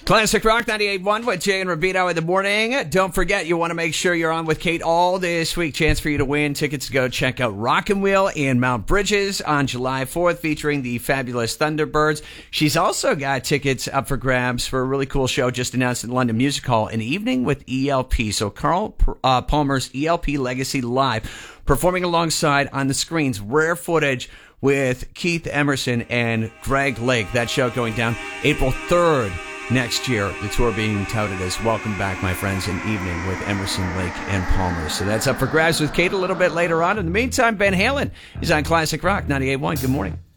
Classic Rock 98.1 with Jay and Rubino in the morning. Don't forget, you want to make sure you're on with Kate all this week. Chance for you to win tickets to go check out Rockin' Wheel in Mount Bridges on July 4th, featuring the fabulous Thunderbirds. She's also got tickets up for grabs for a really cool show just announced at London Music Hall, An Evening with ELP. So Carl Palmer's ELP Legacy Live, performing alongside on the screens rare footage with Keith Emerson and Greg Lake. That show going down April 3rd. Next year, the tour being touted as Welcome Back, My Friends, An Evening with Emerson, Lake, and Palmer. So that's up for grabs with Kate a little bit later on. In the meantime, Van Halen is on Classic Rock 98.1. Good morning.